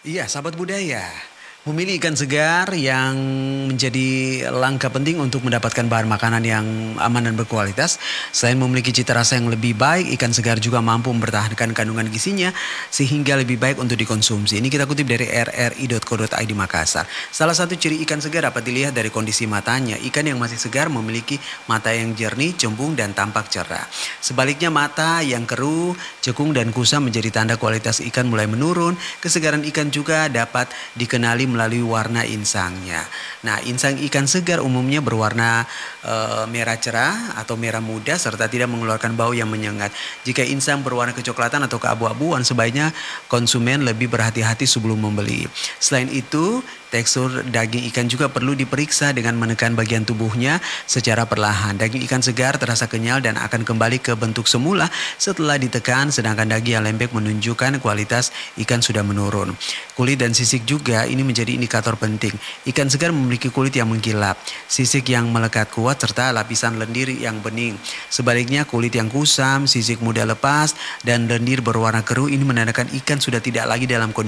Iya, sahabat budaya. Memilih ikan segar yang menjadi langkah penting untuk mendapatkan bahan makanan yang aman dan berkualitas. Selain memiliki cita rasa yang lebih baik, ikan segar juga mampu mempertahankan kandungan gizinya sehingga lebih baik untuk dikonsumsi. Ini kita kutip dari rri.co.id Makassar. Salah satu ciri ikan segar dapat dilihat dari kondisi matanya. Ikan yang masih segar memiliki mata yang jernih, cembung, dan tampak cerah. Sebaliknya mata yang keruh, cekung, dan kusam menjadi tanda kualitas ikan mulai menurun. Kesegaran ikan juga dapat dikenali melalui warna insangnya. Nah, insang ikan segar umumnya berwarna merah cerah atau merah muda serta tidak mengeluarkan bau yang menyengat. Jika insang berwarna kecoklatan atau keabu-abuan, sebaiknya konsumen lebih berhati-hati sebelum membeli. Selain itu, tekstur daging ikan juga perlu diperiksa dengan menekan bagian tubuhnya secara perlahan. Daging ikan segar terasa kenyal dan akan kembali ke bentuk semula setelah ditekan, sedangkan daging yang lembek menunjukkan kualitas ikan sudah menurun. Kulit dan sisik juga ini menjadi indikator penting. Ikan segar memiliki kulit yang mengkilap, sisik yang melekat kuat serta lapisan lendir yang bening. Sebaliknya kulit yang kusam, sisik mudah lepas, dan lendir berwarna keruh ini menandakan ikan sudah tidak lagi dalam kondisi